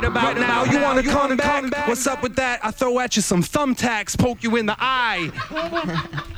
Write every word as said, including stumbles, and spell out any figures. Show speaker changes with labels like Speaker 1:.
Speaker 1: right about now. You wanna come back? What's up with that? I throw at you some thumbtacks, poke you in the eye.